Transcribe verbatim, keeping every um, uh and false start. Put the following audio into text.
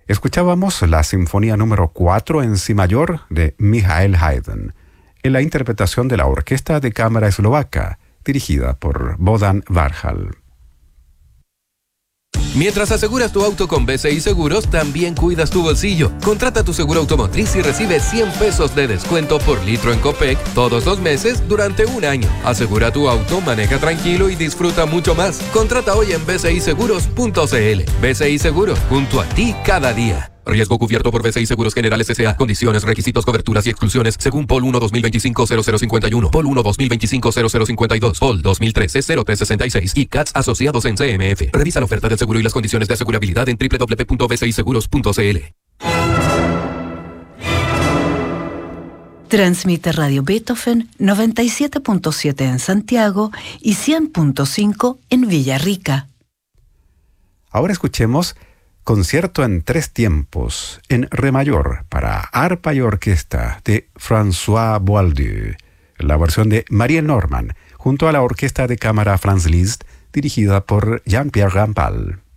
Escuchábamos la Sinfonía número cuatro en Si mayor de Michael Haydn, en la interpretación de la Orquesta de Cámara Eslovaca, dirigida por Bohdan Varjal. Mientras aseguras tu auto con B C I Seguros, también cuidas tu bolsillo. Contrata tu seguro automotriz y recibe cien pesos de descuento por litro en Copec todos los meses durante un año. Asegura tu auto, maneja tranquilo y disfruta mucho más. Contrata hoy en b c i seguros punto c l. B C I Seguros, junto a ti cada día. Riesgo cubierto por B C I Seguros Generales S A. Condiciones, requisitos, coberturas y exclusiones según P O L uno dos mil veinticinco cero cero cincuenta y uno, P O L uno dos mil veinticinco cero cero cincuenta y dos, P O L dos mil trece cero tres sesenta y seis y C A T S asociados en C M F. Revisa la oferta del seguro y las condiciones de asegurabilidad en doble u doble u doble u punto b c i seguros punto c l. Transmite Radio Beethoven noventa y siete punto siete en Santiago y cien punto cinco en Villarrica. Ahora escuchemos Concierto en tres tiempos, en re mayor, para arpa y orquesta, de François Boieldieu, la versión de Marie Norman, junto a la Orquesta de Cámara Franz Liszt, dirigida por Jean-Pierre Rampal.